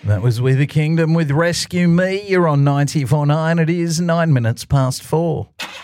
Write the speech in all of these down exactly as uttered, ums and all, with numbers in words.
That was We the Kingdom with Rescue Me. You're on ninety-four point nine. It is nine minutes past four.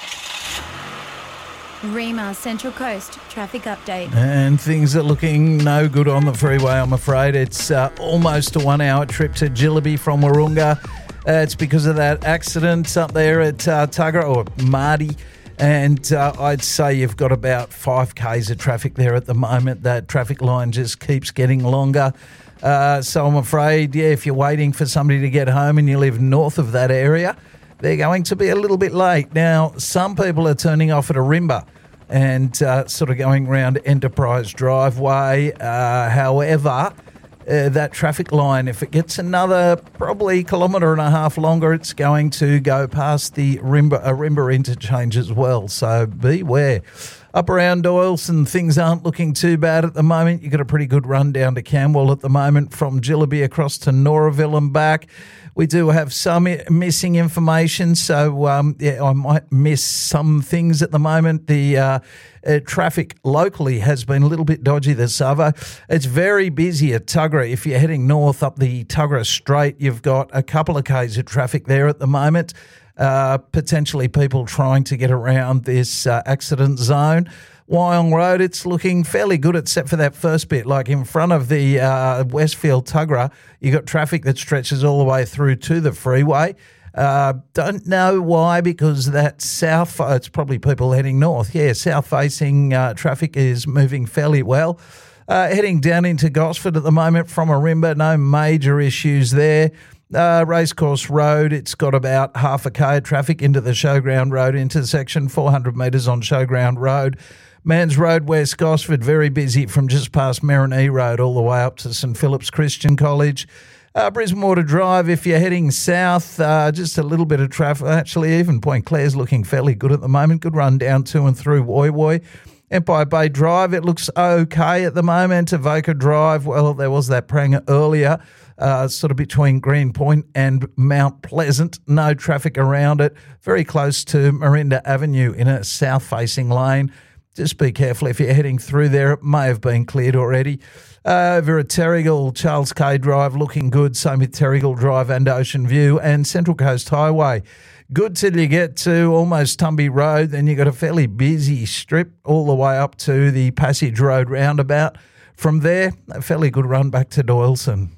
Rima Central Coast traffic update. And things are looking no good on the freeway, I'm afraid. It's uh, almost a one-hour trip to Jillaby from Wahroonga. Uh, it's because of that accident up there at uh, Tuggerah or Mardi. And uh, I'd say you've got about five kays of traffic there at the moment. That traffic line just keeps getting longer. Uh, so I'm afraid, yeah, if you're waiting for somebody to get home and you live north of that area, they're going to be a little bit late. Now, some people are turning off at Ourimbah and uh, sort of going around Enterprise Driveway. Uh, however, uh, that traffic line, if it gets another probably kilometre and a half longer, it's going to go past the Ourimbah, Ourimbah interchange as well. So beware. Up around Doyleson, things aren't looking too bad at the moment. You've got a pretty good run down to Camwell at the moment from Jillaby across to Noraville and back. We do have some missing information, so um, yeah, I might miss some things at the moment. The uh, uh, traffic locally has been a little bit dodgy this Savo. It's very busy at Tuggerah. If you're heading north up the Tuggerah Straight, you've got a couple of k's of traffic there at the moment. Uh, potentially people trying to get around this uh, accident zone. Wyong Road, it's looking fairly good except for that first bit. Like in front of the uh, Westfield Tuggerah, you got traffic that stretches all the way through to the freeway. Uh, don't know why, because that south, it's probably people heading north. Yeah, south-facing uh, traffic is moving fairly well. Uh, heading down into Gosford at the moment from Ourimbah, no major issues there. Uh, Racecourse Road, it's got about half a k of traffic into the Showground Road intersection, four hundred metres on Showground Road. Mans Road, West Gosford, very busy from just past Marinee Road all the way up to St Philip's Christian College. Uh, Brisbane Water Drive, if you're heading south, uh, just a little bit of traffic. Actually, even Point Clare's looking fairly good at the moment. Good run down to and through Woy Woy. Empire Bay Drive, it looks okay at the moment. Avoca Drive, well, there was that prang earlier. Uh, sort of between Greenpoint and Mount Pleasant. No traffic around it. Very close to Marinda Avenue in a south-facing lane. Just be careful if you're heading through there. It may have been cleared already. Uh, over at Terrigal, Charles K Drive looking good. Same with Terrigal Drive and Ocean View. And Central Coast Highway. Good till you get to almost Tumby Road. Then you've got a fairly busy strip all the way up to the Passage Road roundabout. From there, a fairly good run back to Doyleson.